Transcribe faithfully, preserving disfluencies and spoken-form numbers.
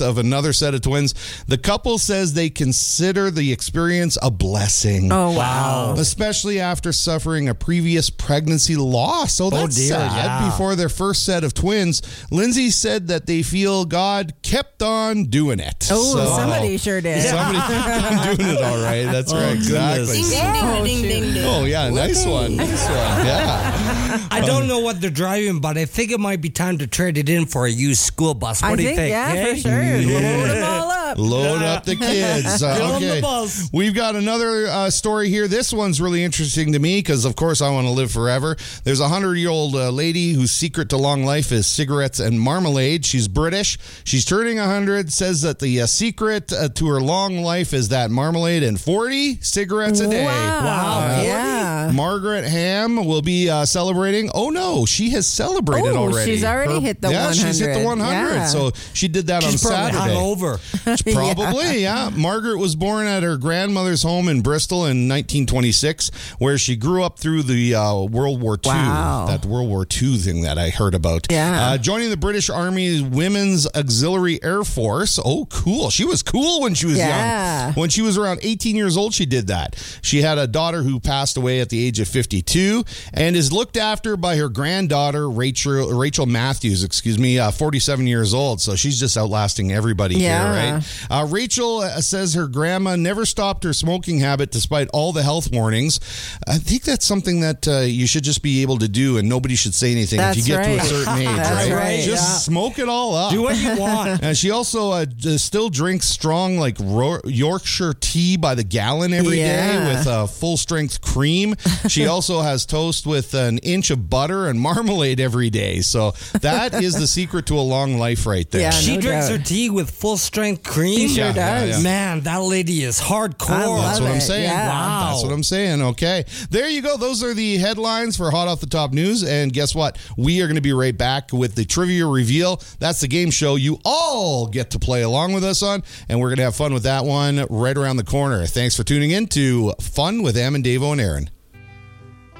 birth of another set of twins. The couple says they consider the experience a blessing. Oh, wow. Especially after suffering a previous pregnancy loss. Oh, that's dear, sad. yeah. Before their first set of twins, Lindsay said that they feel God kept on doing it. Oh, So- somebody sure did. Somebody kept on doing it all right. That's right. Exactly. Ding, ding, ding, Oh, ding, ding, ding. Oh, yeah. Nice one. Nice one. Yeah. I don't know what they're driving, but I think it might be time to trade it in for a used school bus. What I do you think, think? yeah, eh? for sure. Load them all up. Load up the kids. Uh, Get on okay. the bus. We've got another uh, story here. This one's really interesting to me because, of course, I want to live forever. There's a hundred-year-old uh, lady whose secret to long life is cigarettes and marmalade. She's British. She's turning one hundred, says that the uh, secret uh, to her long life is that marmalade and forty cigarettes a day. Wow. Wow. Yeah. Margaret Ham will be uh, celebrating. Oh, no, she has celebrated Oh, already. she's already hit the yeah, one hundred. she's hit the one hundred. Yeah. So she did that She's on probably Saturday. hungover. Probably, yeah. Margaret was born at her grandmother's home in Bristol in nineteen twenty-six, where she grew up through the uh, World War Two. Wow. That World War Two thing that I heard about. Yeah. Uh, joining the British Army Women's Auxiliary Air Force. Oh, cool. She was cool when she was Yeah. young. When she was around eighteen years old, she did that. She had a daughter who passed away at the age of fifty-two and is looked after by her granddaughter, Rachel Rachel Matthews, excuse me, uh, forty-seven years old. So she's just outlasting everybody Yeah. here, right? Uh, Rachel uh, says her grandma never stopped her smoking habit despite all the health warnings. I think that's something that uh, you should just be able to do and nobody should say anything That's if you get to right. a certain age, That's right? right, Just yeah. smoke it all up. Do what you want. And she also uh, d- still drinks strong, like Ro- Yorkshire tea by the gallon every day Yeah. with uh, full strength cream. She also has toast with an inch of butter and marmalade every day. So that is the secret to a long life right there. Yeah. She No drinks doubt. her tea with full strength cream. She sure Yeah, yeah, does. yeah. Man, that lady is hardcore. I love That's what I'm it. saying. Yeah. Wow. That's what I'm saying. Okay. There you go. Those are the headlines for Hot Off the Top News. And guess what? We are going to be right back with the trivia reveal. That's the game show you all get to play along with us on. And we're going to have fun with that one right around the corner. Thanks for tuning in to Fun with Em and Davo and Aaron.